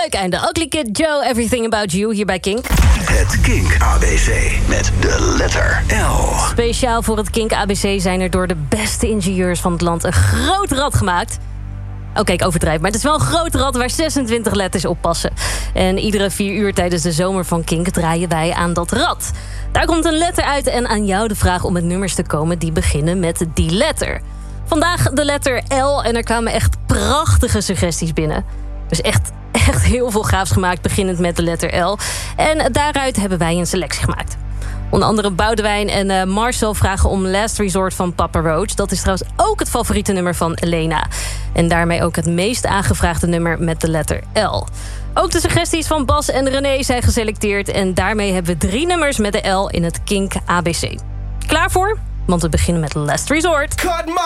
leuk einde. Ugly Kid Joe, Everything About You, hier bij Kink. Het Kink ABC met de letter L. Speciaal voor het Kink ABC zijn er door de beste ingenieurs van het land een groot rad gemaakt. Oké, ik overdrijf, maar het is wel een groot rad waar 26 letters op passen. En iedere 4 uur tijdens de zomer van Kink draaien wij aan dat rad. Daar komt een letter uit en aan jou de vraag om met nummers te komen die beginnen met die letter. Vandaag de letter L en er kwamen echt prachtige suggesties binnen. Dus echt heel veel gaafs gemaakt, beginnend met de letter L. En daaruit hebben wij een selectie gemaakt. Onder andere Boudewijn en Marcel vragen om Last Resort van Papa Roach. Dat is trouwens ook het favoriete nummer van Elena. En daarmee ook het meest aangevraagde nummer met de letter L. Ook de suggesties van Bas en René zijn geselecteerd. En daarmee hebben we 3 nummers met de L in het Kink ABC. Klaar voor? Want we beginnen met Last Resort.